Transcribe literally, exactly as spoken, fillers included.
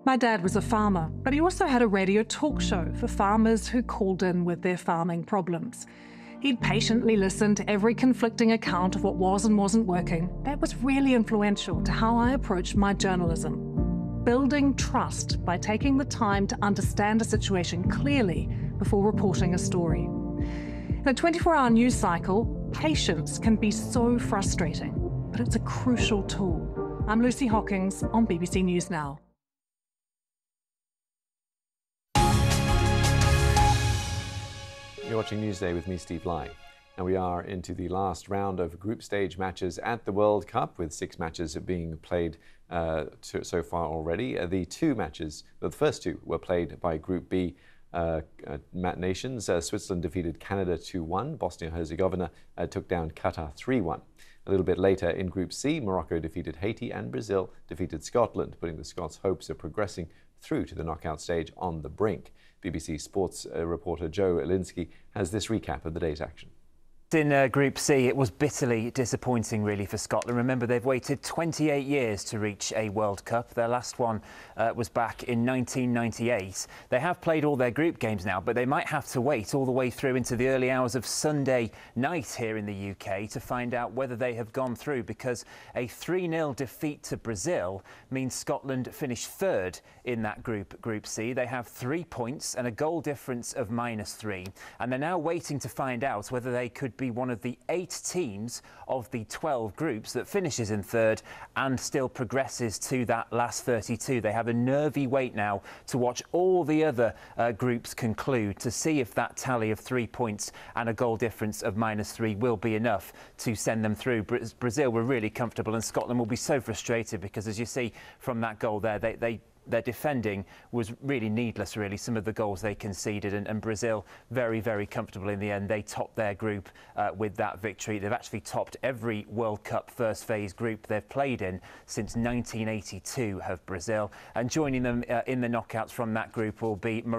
My dad was a farmer, but he also had a radio talk show for farmers who called in with their farming problems. He'd patiently listen to every conflicting account of what was and wasn't working. That was really influential to how I approached my journalism. Building trust by taking the time to understand a situation clearly before reporting a story. In a twenty-four hour news cycle, patience can be so frustrating, but it's a crucial tool. I'm Lucy Hockings on B B C News Now. You're watching Newsday with me, Steve Lai. And we are into the last round of group stage matches at the World Cup, with six matches being played uh, to, so far already. Uh, the two matches, well, the first two, were played by Group B uh, uh, nations. Uh, Switzerland defeated Canada two one. Bosnia-Herzegovina uh, took down Qatar three one. A little bit later in Group C, Morocco defeated Haiti and Brazil defeated Scotland, putting the Scots' hopes of progressing through to the knockout stage on the brink. B B C Sports uh, reporter Joe Alinsky has this recap of the day's action. In uh, Group C, it was bitterly disappointing, really, for Scotland. Remember, they've waited twenty-eight years to reach a World Cup. Their last one uh, was back in nineteen ninety-eight. They have played all their group games now, but they might have to wait all the way through into the early hours of Sunday night here in the U K to find out whether they have gone through, because a three nil defeat to Brazil means Scotland finish third in that group, Group C. They have three points and a goal difference of minus three, and they're now waiting to find out whether they could be one of the eight teams of the twelve groups that finishes in third and still progresses to that last thirty-two. They have a nervy wait now to watch all the other uh, groups conclude to see if that tally of three points and a goal difference of minus three will be enough to send them through. Bra Brazil were really comfortable, and Scotland will be so frustrated because, as you see from that goal there, they, they their defending was really needless, really, some of the goals they conceded, and, and Brazil very, very comfortable in the end. They topped their group uh, with that victory. They've actually topped every World Cup first phase group they've played in since nineteen eighty-two, have Brazil. And joining them uh, in the knockouts from that group will be